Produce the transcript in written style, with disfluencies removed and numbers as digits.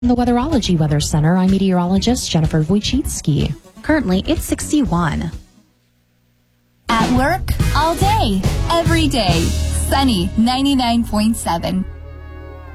The Weatherology Weather Center, I'm meteorologist Jennifer Wojcicki. Currently, it's 61. At work, all day, every day. Sunny 99.7.